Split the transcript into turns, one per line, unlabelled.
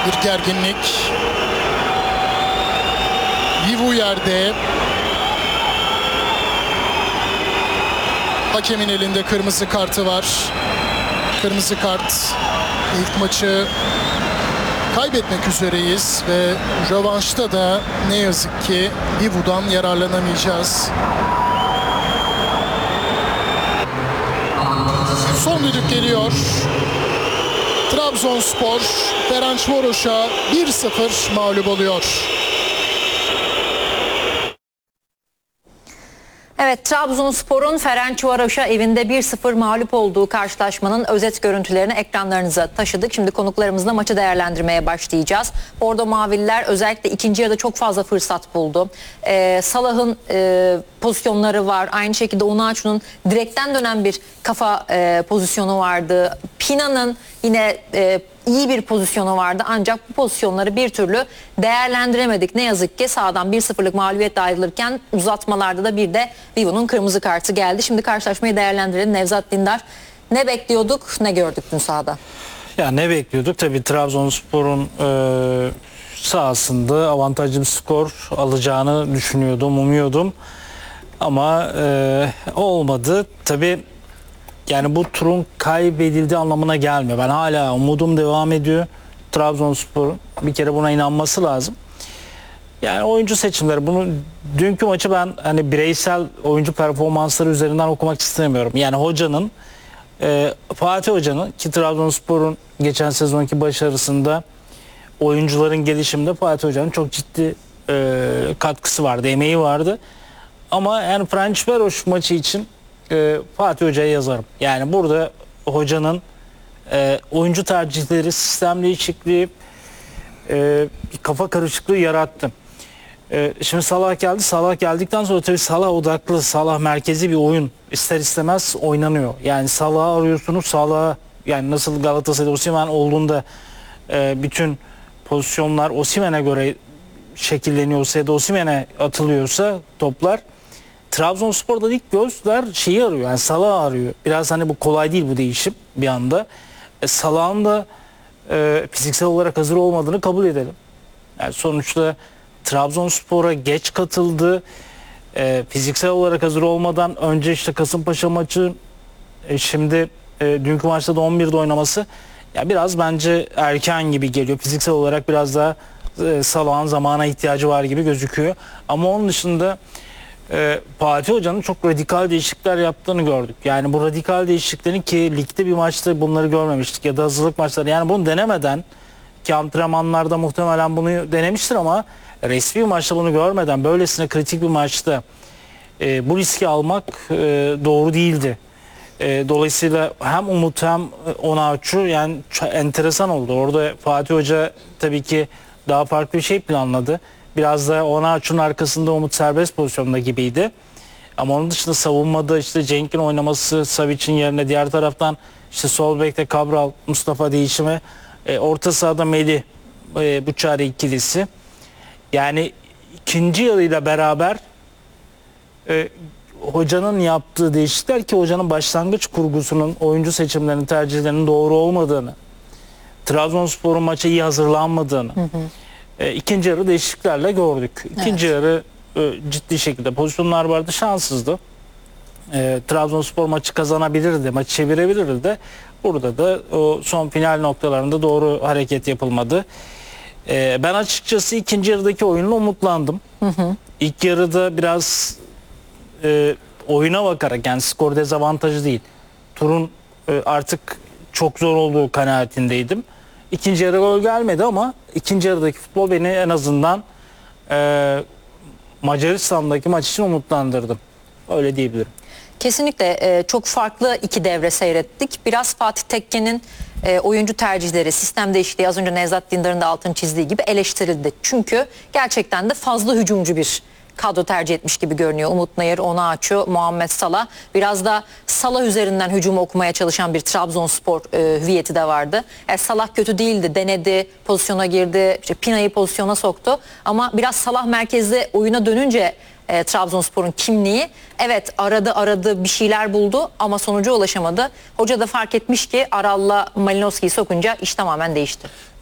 Bir gerginlik. Vivu yerde. Hakemin elinde kırmızı kartı var. Kırmızı kart. İlk maçı kaybetmek üzereyiz ve rövanşta da ne yazık ki Vivu'dan yararlanamayacağız. Son düdük geliyor. Trabzonspor Ferencvaros'a 1-0 mağlup oluyor.
Evet, Trabzonspor'un Ferencvaros'a evinde 1-0 mağlup olduğu karşılaşmanın özet görüntülerini ekranlarınıza taşıdık. Şimdi konuklarımızla maçı değerlendirmeye başlayacağız. Bordo Mavililer özellikle ikinci yarıda çok fazla fırsat buldu. Salah'ın pozisyonları var. Aynı şekilde Onaçu'nun direkten dönen bir kafa pozisyonu vardı. Pina'nın yine iyi bir pozisyonu vardı ancak bu pozisyonları bir türlü değerlendiremedik. Ne yazık ki sahadan 1-0'lık mağlubiyetle ayrılırken uzatmalarda da bir de Vivo'nun kırmızı kartı geldi. Şimdi karşılaşmayı değerlendirelim. Nevzat Dindar, ne bekliyorduk, ne gördük dün sahada?
Ya ne bekliyorduk? Tabii Trabzonspor'un sahasında avantajlı bir skor alacağını düşünüyordum, umuyordum. Ama olmadı. Tabii yani bu turun kaybedildiği anlamına gelmiyor. Ben hala umudum devam ediyor. Trabzonspor'un bir kere buna inanması lazım. Yani oyuncu seçimleri, bunu dünkü maçı ben hani bireysel oyuncu performansları üzerinden okumak istemiyorum. Yani hocanın Fatih Hoca'nın ki Trabzonspor'un geçen sezonki başarısında oyuncuların gelişiminde Fatih Hoca'nın çok ciddi katkısı vardı, emeği vardı. Ama yani Ferencvaros maçı için Fatih Hoca'ya yazarım. Yani burada hocanın oyuncu tercihleri, sistem değişikliği, kafa karışıklığı yarattı. Şimdi Salah geldi. Salah geldikten sonra tabii Salah odaklı, Salah merkezi bir oyun ister istemez oynanıyor. Yani Salah'ı arıyorsunuz. Salah, yani nasıl Galatasaray'da Osimhen olduğunda bütün pozisyonlar Osimhen'e göre şekilleniyorsa ya da Osimhen'e atılıyorsa toplar, Trabzonspor'da ilk gözler şeyi arıyor. Yani Salah'ı arıyor. Biraz hani bu kolay değil bu değişim bir anda. Salah'ın da fiziksel olarak hazır olmadığını kabul edelim. Yani sonuçta Trabzonspor'a geç katıldı. Fiziksel olarak hazır olmadan önce işte Kasımpaşa maçı, şimdi dünkü maçta da 11'de oynaması ya biraz bence erken gibi geliyor. Fiziksel olarak biraz daha Salah'ın zamana ihtiyacı var gibi gözüküyor. Ama onun dışında Fatih Hoca'nın çok radikal değişiklikler yaptığını gördük. Yani bu radikal değişikliklerin ki ligde bir maçta bunları görmemiştik ya da hazırlık maçları. Yani bunu denemeden, ki antrenmanlarda muhtemelen bunu denemiştir ama resmi maçta bunu görmeden böylesine kritik bir maçta bu riski almak doğru değildi. Dolayısıyla hem Umut hem Onaçu yani enteresan oldu. Orada Fatih Hoca tabii ki daha farklı bir şey planladı. Biraz da Onaçu'nun arkasında Umut serbest pozisyonda gibiydi. Ama onun dışında savunmada işte Cenk'in oynaması, Savic'in yerine diğer taraftan işte sol bekte Cabral, Mustafa değişimi, orta sahada Melih, Buçari ikilisi. Yani ikinci yarıyla beraber hocanın yaptığı değişiklikler, ki hocanın başlangıç kurgusunun, oyuncu seçimlerinin, tercihlerinin doğru olmadığını, Trabzonspor'un maça iyi hazırlanmadığını, ikinci yarı değişikliklerle gördük. İkinci yarı ciddi şekilde pozisyonlar vardı, şanssızdı. Trabzonspor maçı kazanabilirdi, maçı çevirebilirdi de burada da o son final noktalarında doğru hareket yapılmadı. Ben açıkçası ikinci yarıdaki oyunla umutlandım. İlk yarıda biraz oyuna bakarak, yani skor dezavantajı değil, turun artık çok zor olduğu kanaatindeydim. İkinci yarı gol gelmedi ama ikinci yarıdaki futbol beni en azından Macaristan'daki maç için umutlandırdı. Öyle diyebilirim.
Kesinlikle çok farklı iki devre seyrettik. Biraz Fatih Tekke'nin oyuncu tercihleri, sistem değişikliği, az önce Nevzat Dindar'ın da altını çizdiği gibi eleştirildi. Çünkü gerçekten de fazla hücumcu bir kadro tercih etmiş gibi görünüyor. Umut Nayır, Onaçu, Muhammed Salah. Biraz da Salah üzerinden hücumu okumaya çalışan bir Trabzonspor hüviyeti de vardı. Salah kötü değildi, denedi, pozisyona girdi, işte Pina'yı pozisyona soktu. Ama biraz Salah merkezli oyuna dönünce Trabzonspor'un kimliği, evet aradı bir şeyler buldu ama sonuca ulaşamadı. Hoca da fark etmiş ki Aral'la Malinowski'yi sokunca iş tamamen değişti.